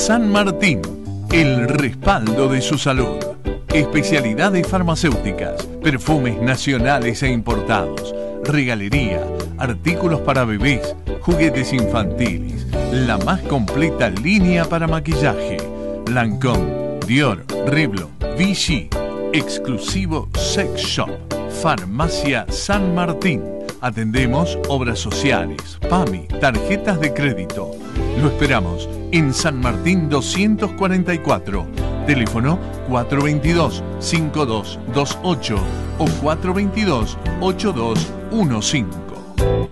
San Martín, el respaldo de su salud. Especialidades farmacéuticas, perfumes nacionales e importados, regalería, artículos para bebés, juguetes infantiles, la más completa línea para maquillaje, Lancôme, Dior, Revlon, Vichy, exclusivo sex shop, Farmacia San Martín. Atendemos obras sociales, PAMI, tarjetas de crédito. Lo esperamos en San Martín 244, teléfono 422-5228 o 422-8215.